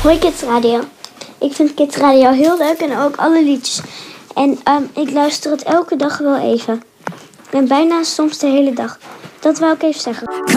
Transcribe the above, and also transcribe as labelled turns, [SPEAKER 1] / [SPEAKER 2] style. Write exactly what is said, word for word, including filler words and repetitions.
[SPEAKER 1] Hoi Kids Radio. Ik vind Kids Radio heel leuk en ook alle liedjes. En um, ik luister het elke dag wel even. En bijna soms de hele dag. Dat wou ik even zeggen.